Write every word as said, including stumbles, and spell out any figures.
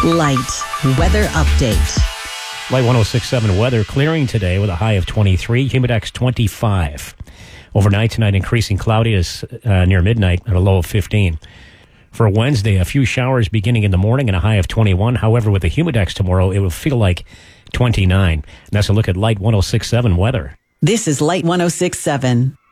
Light weather update. Light one oh six point seven weather, clearing today with a high of twenty-three, humidex twenty-five. Overnight tonight, increasing cloudiness uh, near midnight at a low of fifteen. For Wednesday, a few showers beginning in the morning and a high of twenty-one. However, with the humidex tomorrow, it will feel like twenty-nine. And that's a look at Light one oh six point seven weather. This is Light one oh six point seven.